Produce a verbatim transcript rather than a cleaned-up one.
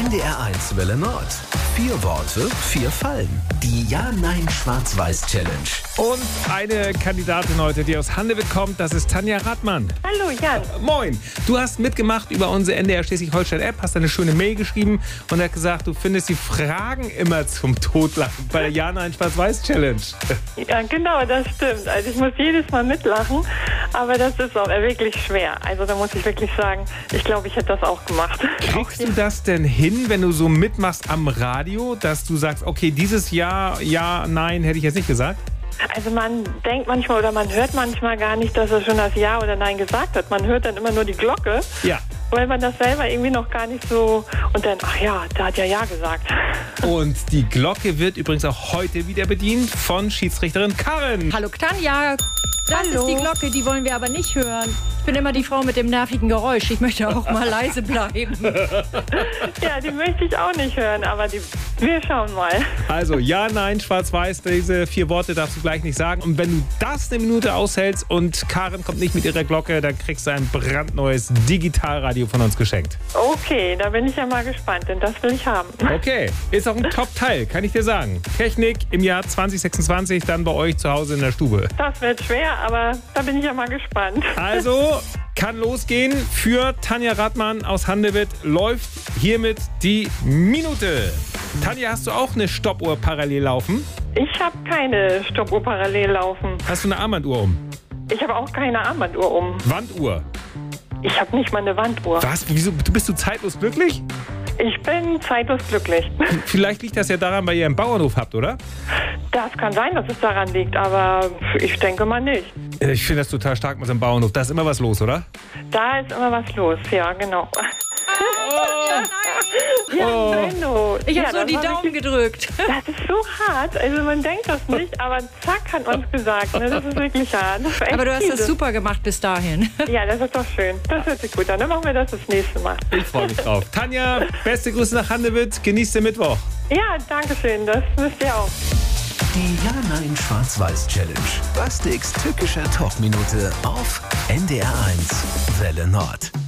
N D R eins Welle Nord. Vier Worte, vier Fallen. Die Ja-Nein-Schwarz-Weiß-Challenge. Und eine Kandidatin heute, die aus Handewitt kommt, das ist Tanja Radmann. Hallo Jan. Moin. Du hast mitgemacht über unsere N D R Schleswig-Holstein-App, hast eine schöne Mail geschrieben und hast gesagt, du findest die Fragen immer zum Totlachen bei der Ja-Nein-Schwarz-Weiß-Challenge. Ja, genau, das stimmt. Also ich muss jedes Mal mitlachen, aber das ist auch wirklich schwer. Also da muss ich wirklich sagen, ich glaube, ich hätte das auch gemacht. Kriegst du das denn hin, wenn du so mitmachst am Radio, dass du sagst, okay, dieses Jahr, ja, nein, hätte ich jetzt nicht gesagt? Also man denkt manchmal oder man hört manchmal gar nicht, dass er schon das Ja oder Nein gesagt hat. Man hört dann immer nur die Glocke, Ja. weil man das selber irgendwie noch gar nicht so... Und dann, ach ja, da hat ja Ja gesagt. Und die Glocke wird übrigens auch heute wieder bedient von Schiedsrichterin Karin. Hallo Tanja, das Hallo. ist die Glocke, die wollen wir aber nicht hören. Ich bin immer die Frau mit dem nervigen Geräusch. Ich möchte auch mal leise bleiben. Ja, die möchte ich auch nicht hören, aber die, wir schauen mal. Also ja, nein, schwarz-weiß, diese vier Worte darfst du gleich nicht sagen. Und wenn du das eine Minute aushältst und Karin kommt nicht mit ihrer Glocke, dann kriegst du ein brandneues Digitalradio von uns geschenkt. Okay, da bin ich ja mal gespannt, denn das will ich haben. Okay, ist auch ein Top-Teil, kann ich dir sagen. Technik im Jahr zwanzig sechsundzwanzig, dann bei euch zu Hause in der Stube. Das wird schwer, aber da bin ich ja mal gespannt. Also, kann losgehen für Tanja Radmann aus Handewitt. Läuft hiermit die Minute. Tanja, hast du auch eine Stoppuhr parallel laufen? Ich habe keine Stoppuhr parallel laufen. Hast du eine Armbanduhr um? Ich habe auch keine Armbanduhr um. Wanduhr? Ich habe nicht mal eine Wanduhr. Was? Wieso? Du bist du zeitlos glücklich? Ich bin zeitlos glücklich. Vielleicht liegt das ja daran, weil ihr einen Bauernhof habt, oder? Das kann sein, dass es daran liegt, aber ich denke mal nicht. Ich finde das total stark mit so einem Bauernhof. Da ist immer was los, oder? Da ist immer was los, ja, genau. Ja, Oh. Benno. Ich habe ja, so das die war Daumen wirklich- gedrückt. Das ist so hart. Also man denkt das nicht, aber zack hat man es gesagt. Ne? Das ist wirklich hart. Das war echt Aber du hast das fiese. super gemacht bis dahin. Ja, das ist doch schön. Das hört sich gut an. Dann machen wir das das nächste Mal. Ich freue mich drauf. Tanja, beste Grüße nach Handewitt. Genießt den Mittwoch. Ja, danke schön. Das müsst ihr auch. Die Ja-Nein-Schwarz-Weiß-Challenge. Bastiks tückischer Top-Minute auf N D R eins Welle Nord.